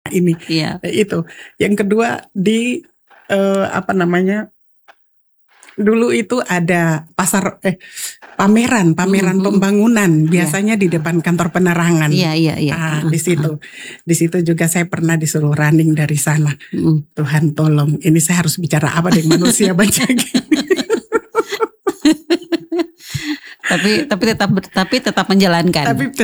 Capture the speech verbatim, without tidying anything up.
ini. Iya. Itu. Yang kedua di eh, apa namanya? Dulu itu ada pasar eh pameran, pameran Mm, mm, mm. pembangunan Iya. biasanya di depan kantor penerangan. Iya, iya, iya. Ah, Mm, di situ. Di situ juga saya pernah disuruh running dari sana. mm. Tuhan tolong, ini saya harus bicara apa dengan manusia baca gini. tapi tapi tetap tapi tetap menjalankan. Tapi